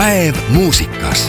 Päev muusikas.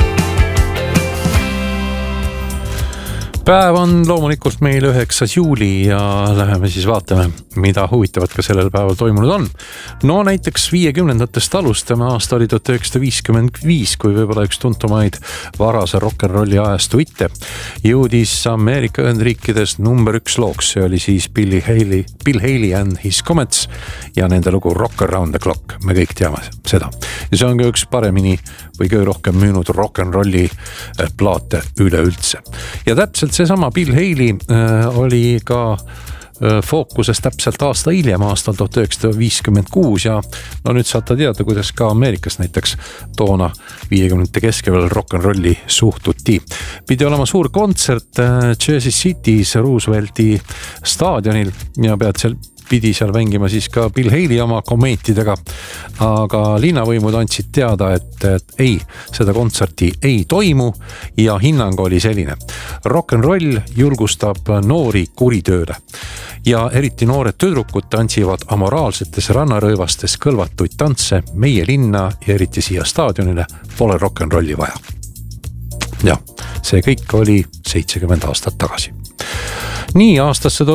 Päev on loomulikult meil 9. juuli ja läheme siis vaatame, mida huvitavat ka sellel päeval toimunud on. No näiteks 50-ndatest alustame, aasta oli 1955, kui võib-olla üks tuntumaid varase rock'n'rolli ajastu hitte jõudis Ameerika Ühendriikides number 1 looks. See oli siis Bill Haley and His Comets ja nende lugu Rock Around the Clock. Me kõik teame seda. Ja see on ka üks paremini või kõige rohkem müünud rock'n'rolli plaate üleüldse. Ja täpselt seesama Bill Haley oli ka fookuses täpselt aasta hiljem, aastal 1956 ja no nüüd saate teada, kuidas ka Ameerikas näiteks toona 50-te keskevel rock'n'rolli suhtuti. Pidi olema suur kontsert Jersey City's Roosevelti staadionil ja pidi seal mängima siis ka Bill Haley oma komeetidega, aga linnavõimud andsid teada, et ei, seda kontserti ei toimu ja hinnang oli selline. Rock'n'roll julgustab noori kuritööle ja eriti noored tüdrukud tantsivad amoraalsetes rannarõivastes kõlvatuid tantse meie linna ja eriti siia staadionile pole rock'n'rolli vaja. Ja see kõik oli 70 aastat tagasi. Nii aastasse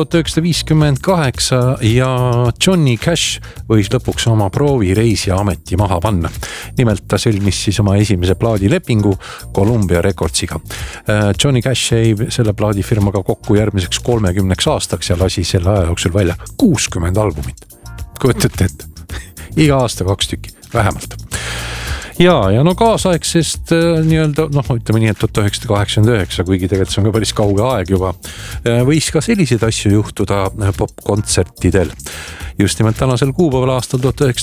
1958 ja Johnny Cash võis lõpuks oma proovireisija ameti maha panna. Nimelt ta sõlmis siis oma esimese plaadilepingu Columbia Recordsiga. Johnny Cash jäi selle plaadifirmaga kokku järgmiseks 30 aastaks ja lasi selle aja jooksul välja 60 albumit. Kujutate ette, iga aasta 2 tükki, vähemalt. Ja no kaasaegsest ütleme nii, et 1989, kuigi tegelikult see on ka päris kauge aeg juba, võis ka selliseid asju juhtuda popkontsertidel. Just nimelt tänasel kuupäeval aastal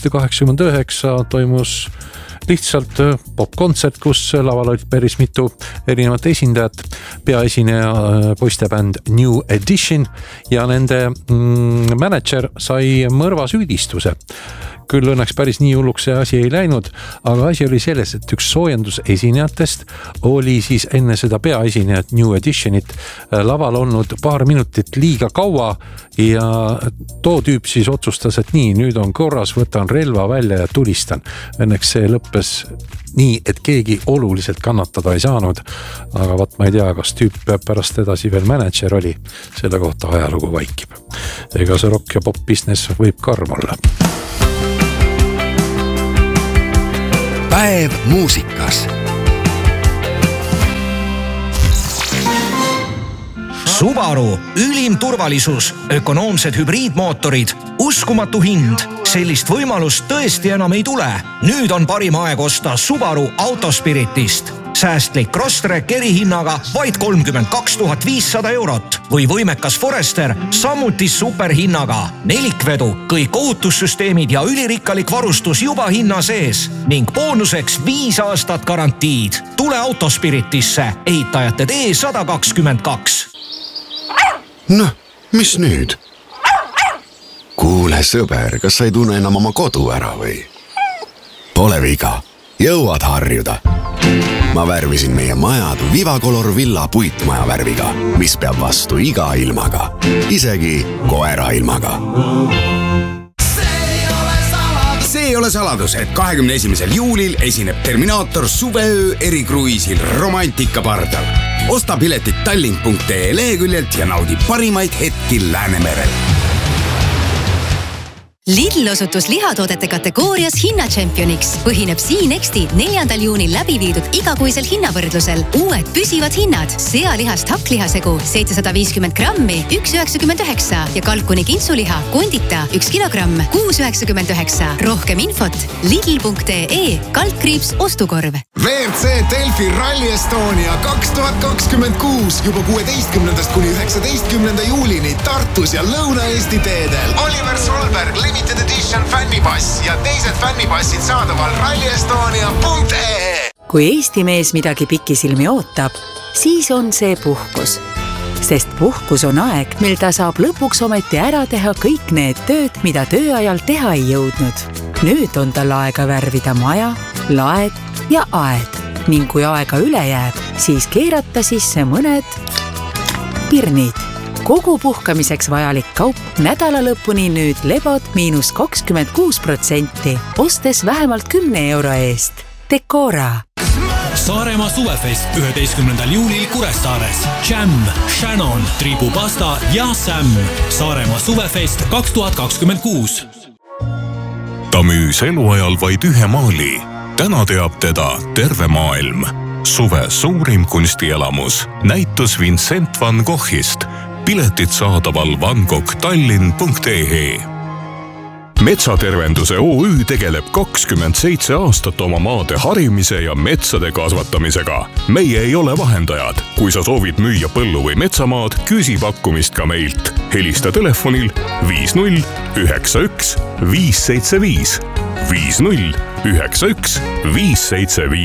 1989 toimus lihtsalt popkontsert, kus laval olid päris mitu erinevat esindajat, peaesineja poistebänd New Edition ja nende manager sai mõrvasüüdistuse. Küll õnneks päris nii hulluks see asi ei läinud, aga asi oli selles, et üks soojendusesinejatest oli siis enne seda peaesinejat New Editionit laval olnud paar minutit liiga kaua ja too tüüp siis otsustas, et nii, nüüd on korras, võtan relva välja ja tulistan. Õnneks see lõppes nii, et keegi oluliselt kannatada ei saanud, aga ma ei tea, kas tüüp pärast edasi veel manager oli, selle kohta ajalugu vaikib. Ega see rock ja pop business võib karm olla. Päev muusikas. Subaru, ülim turvalisus, ökonoomsed hübriidmootorid, uskumatu hind. Sellist võimalust tõesti enam ei tule. Nüüd on parim aeg osta Subaru Autospiritist. Säästlik Crosstrek erihinnaga vaid 32 500 eurot või võimekas Forester samuti superhinnaga. Nelikvedu, kõik ohutussüsteemid ja ülirikkalik varustus juba hinna sees ning boonuseks 5 aastat garantiid. Tule Autospiritisse, ehitajate tee 122. Noh, mis nüüd? Kuule sõber, kas sa ei tunne enam oma kodu ära või? Pole viga, jõuad harjuda. Ma värvisin meie majad Vivacolor Villa puitmaja värviga, mis peab vastu iga ilmaga, isegi koera ilmaga. See ei ole saladus, et 21. juulil esineb Terminaator suveöö erikruiisil Romantika pardal. Osta piletit tallink.ee leheküljelt ja naudi parimaid hetki Läänemerel. Lidl osutus lihatoodete kategoorias hinnachampioniks. Põhineb Siinexti 4. juunil läbi viidud igakuisel hinnavõrdlusel. Uued püsivad hinnad. Sealihast hakklihasegu 750 grammi 1,99 ja kalkuni kintsuliha kondita 1 kilogramm 6,99. Rohkem infot lidl.ee /ostukorv. WRC Delfi Rally Estonia 2026 juba 16. kuni 19. juulini Tartus ja Lõuna-Eesti teedel. Oliver Solberg, Limited Edition fännipass ja teised fännipassid saadaval rallyestonia.ee. Kui Eesti mees midagi pikisilmi ootab, siis on see puhkus. Sest puhkus on aeg, mil ta saab lõpuks ometi ära teha kõik need tööd, mida tööajal teha ei jõudnud. Nüüd on tal aega värvida maja, laed ja aed. Ning kui aega üle jääb, siis keerata sisse mõned pirnid. Kogu puhkamiseks vajalik kaup nädala lõpuni nüüd lebod -26%, ostes vähemalt 10 euro eest. Decora. Saaremaa suvefest 11. juulil Kuressaares. Jam, Shannon, Tribupasta ja Sam. Saaremaa suvefest 2026. Ta müüs eluajal vaid ühe maali. Täna teab teda terve maailm. Suve suurim kunstielamus. Näitus Vincent van Goghist. Piletid saadaval vangoghtallinn.ee. Metsatervenduse OÜ tegeleb 27 aastat oma maade harimise ja metsade kasvatamisega. Meie ei ole vahendajad. Kui sa soovid müüa põllu või metsamaad, küsi pakkumist ka meilt. Helista telefonil 50 91 575 50 91 575.